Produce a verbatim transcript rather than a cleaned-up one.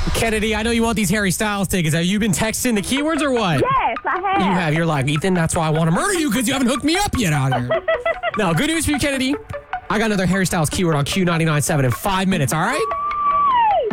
Kennedy, I know you want these Harry Styles tickets. Have you been texting the keywords or what? Yes, I have. You have. You're like, Ethan, that's why I want to murder you because you haven't hooked me up yet out here. No, good news for you, Kennedy. I got another Harry Styles keyword on Q ninety-nine point seven in five minutes, all right?